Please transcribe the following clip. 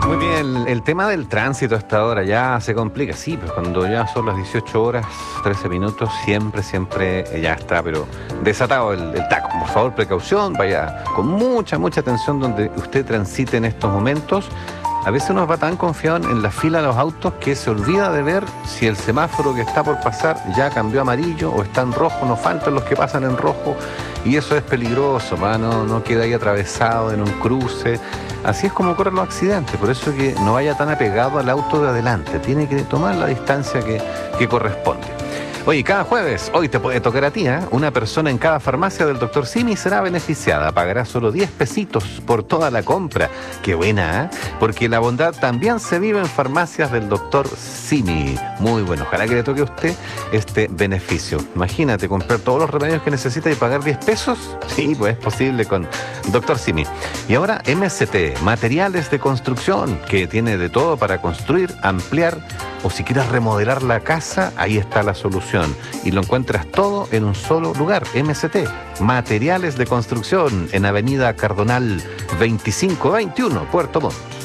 Muy bien, el tema del tránsito hasta ahora ya se complica. Sí, pues cuando ya son las 18 horas, 13 minutos, siempre ya está, pero desatado el taco. Por favor, precaución, vaya con mucha atención donde usted transite en estos momentos. A veces uno va tan confiado en la fila de los autos que se olvida de ver si el semáforo que está por pasar ya cambió a amarillo o está en rojo. No faltan los que pasan en rojo y eso es peligroso, no queda ahí atravesado en un cruce. Así es como ocurren los accidentes, por eso que no vaya tan apegado al auto de adelante, tiene que tomar la distancia que corresponde. Oye, cada jueves, hoy te puede tocar a ti, ¿eh? Una persona en cada farmacia del Dr. Simi será beneficiada. Pagará solo 10 pesitos por toda la compra. ¡Qué buena, ¿eh? Porque la bondad también se vive en farmacias del Dr. Simi. Muy bueno. Ojalá que le toque a usted este beneficio. Imagínate, comprar todos los remedios que necesita y pagar 10 pesos. Sí, pues es posible con Dr. Simi. Y ahora MCT, materiales de construcción, que tiene de todo para construir, ampliar o si quieres remodelar la casa, ahí está la solución. Y lo encuentras todo en un solo lugar. MCT, materiales de construcción, en Avenida Cardonal 2521, Puerto Montt.